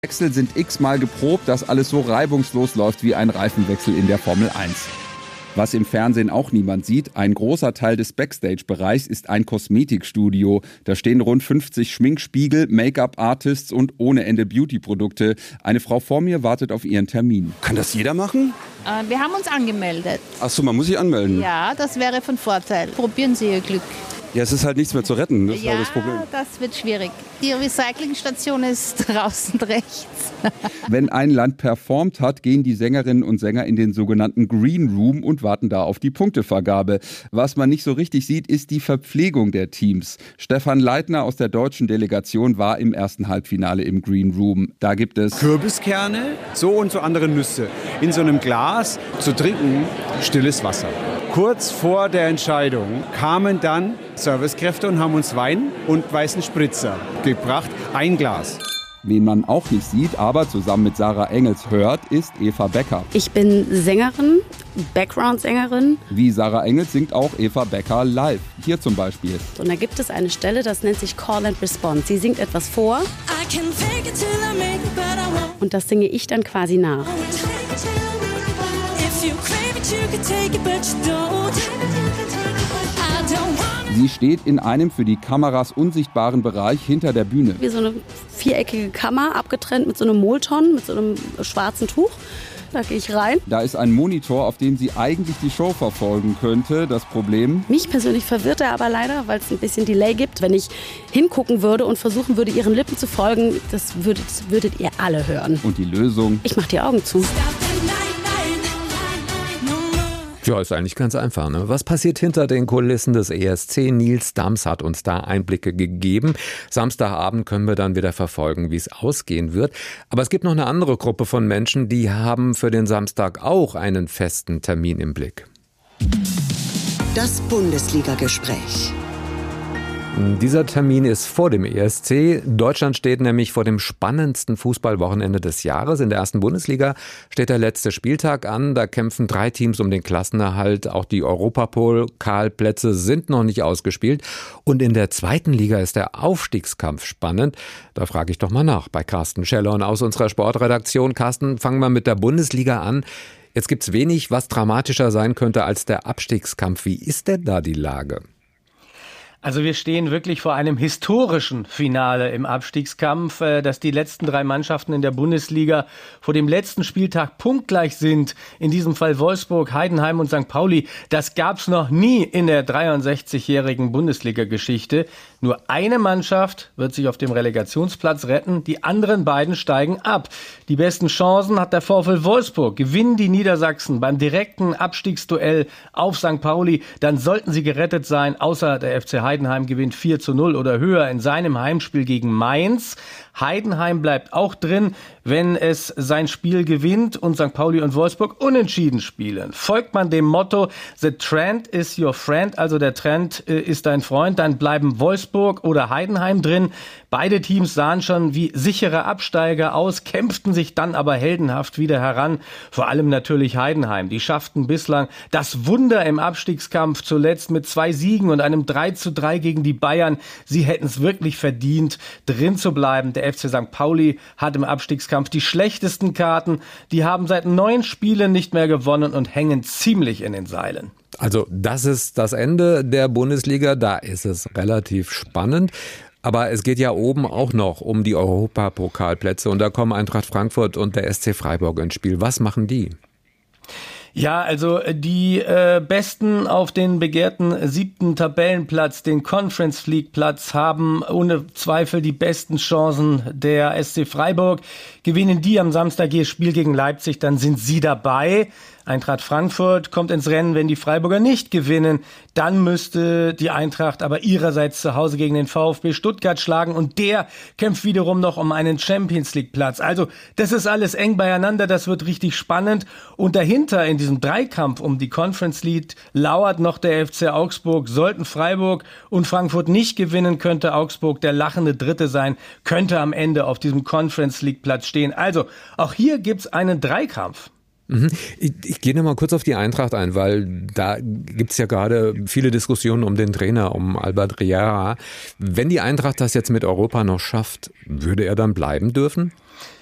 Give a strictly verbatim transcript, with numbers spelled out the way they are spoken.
Wechsel sind x-mal geprobt, dass alles so reibungslos läuft wie ein Reifenwechsel in der Formel eins. Was im Fernsehen auch niemand sieht, ein großer Teil des Backstage-Bereichs ist ein Kosmetikstudio. Da stehen rund fünfzig Schminkspiegel, Make-up-Artists und ohne Ende Beauty-Produkte. Eine Frau vor mir wartet auf ihren Termin. Kann das jeder machen? Äh, wir haben uns angemeldet. Ach so, man muss sich anmelden. Ja, das wäre von Vorteil. Probieren Sie Ihr Glück. Ja, es ist halt nichts mehr zu retten, das ist ja, halt das Problem. Das wird schwierig. Die Recyclingstation ist draußen rechts. Wenn ein Land performt hat, gehen die Sängerinnen und Sänger in den sogenannten Green Room und warten da auf die Punktevergabe. Was man nicht so richtig sieht, ist die Verpflegung der Teams. Stefan Leitner aus der deutschen Delegation war im ersten Halbfinale im Green Room. Da gibt es Kürbiskerne, so und so andere Nüsse. In so einem Glas zu trinken, stilles Wasser. Kurz vor der Entscheidung kamen dann Servicekräfte und haben uns Wein und weißen Spritzer gebracht. Ein Glas. Wen man auch nicht sieht, aber zusammen mit Sarah Engels hört, ist Eva Becker. Ich bin Sängerin, Background-Sängerin. Wie Sarah Engels singt auch Eva Becker live. Hier zum Beispiel. Und da gibt es eine Stelle, das nennt sich Call and Response. Sie singt etwas vor und das singe ich dann quasi nach. Sie steht in einem für die Kameras unsichtbaren Bereich hinter der Bühne. Wie so eine viereckige Kammer, abgetrennt mit so einem Molton, mit so einem schwarzen Tuch. Da gehe ich rein. Da ist ein Monitor, auf dem sie eigentlich die Show verfolgen könnte. Das Problem? Mich persönlich verwirrt er aber leider, weil es ein bisschen Delay gibt. Wenn ich hingucken würde und versuchen würde, ihren Lippen zu folgen, das würdet, würdet ihr alle hören. Und die Lösung? Ich mache die Augen zu. Ja, ist eigentlich ganz einfach, ne? Was passiert hinter den Kulissen des E S C? Nils Dams hat uns da Einblicke gegeben. Samstagabend können wir dann wieder verfolgen, wie es ausgehen wird. Aber es gibt noch eine andere Gruppe von Menschen, die haben für den Samstag auch einen festen Termin im Blick. Das Bundesliga-Gespräch. Dieser Termin ist vor dem E S C. Deutschland steht nämlich vor dem spannendsten Fußballwochenende des Jahres. In der ersten Bundesliga steht der letzte Spieltag an. Da kämpfen drei Teams um den Klassenerhalt. Auch die Europapokalplätze sind noch nicht ausgespielt. Und in der zweiten Liga ist der Aufstiegskampf spannend. Da frage ich doch mal nach bei Carsten Schellhorn aus unserer Sportredaktion. Carsten, fangen wir mit der Bundesliga an. Jetzt gibt's wenig, was dramatischer sein könnte als der Abstiegskampf. Wie ist denn da die Lage? Also wir stehen wirklich vor einem historischen Finale im Abstiegskampf, dass die letzten drei Mannschaften in der Bundesliga vor dem letzten Spieltag punktgleich sind. In diesem Fall Wolfsburg, Heidenheim und Sankt Pauli. Das gab's noch nie in der dreiundsechzigjährigen Bundesliga-Geschichte. Nur eine Mannschaft wird sich auf dem Relegationsplatz retten, die anderen beiden steigen ab. Die besten Chancen hat der VfL Wolfsburg. Gewinnen die Niedersachsen beim direkten Abstiegsduell auf Sankt Pauli, dann sollten sie gerettet sein, außer der F C Heidenheim gewinnt vier zu null oder höher in seinem Heimspiel gegen Mainz. Heidenheim bleibt auch drin, wenn es sein Spiel gewinnt und Sankt Pauli und Wolfsburg unentschieden spielen. Folgt man dem Motto, the trend is your friend, also der Trend äh, ist dein Freund, dann bleiben Wolfsburg oder Heidenheim drin. Beide Teams sahen schon wie sichere Absteiger aus, kämpften sich dann aber heldenhaft wieder heran. Vor allem natürlich Heidenheim. Die schafften bislang das Wunder im Abstiegskampf, zuletzt mit zwei Siegen und einem drei zu drei gegen die Bayern. Sie hätten es wirklich verdient, drin zu bleiben. Der F C Sankt Pauli hat im Abstiegskampf die schlechtesten Karten. Die haben seit neun Spielen nicht mehr gewonnen und hängen ziemlich in den Seilen. Also das ist das Ende der Bundesliga. Da ist es relativ spannend. Aber es geht ja oben auch noch um die Europapokalplätze. Und da kommen Eintracht Frankfurt und der S C Freiburg ins Spiel. Was machen die? Ja, also die äh, Besten auf den begehrten siebten Tabellenplatz, den Conference League Platz, haben ohne Zweifel die besten Chancen. Der S C Freiburg, gewinnen die am Samstag ihr Spiel gegen Leipzig, dann sind sie dabei. Eintracht Frankfurt kommt ins Rennen, wenn die Freiburger nicht gewinnen. Dann müsste die Eintracht aber ihrerseits zu Hause gegen den VfB Stuttgart schlagen und der kämpft wiederum noch um einen Champions-League-Platz. Also das ist alles eng beieinander, das wird richtig spannend. Und dahinter in diesem Dreikampf um die Conference League lauert noch der F C Augsburg. Sollten Freiburg und Frankfurt nicht gewinnen, könnte Augsburg der lachende Dritte sein, könnte am Ende auf diesem Conference League-Platz stehen. Also auch hier gibt's einen Dreikampf. Ich, ich gehe noch mal kurz auf die Eintracht ein, weil da gibt's ja gerade viele Diskussionen um den Trainer, um Albert Riera. Wenn die Eintracht das jetzt mit Europa noch schafft, würde er dann bleiben dürfen?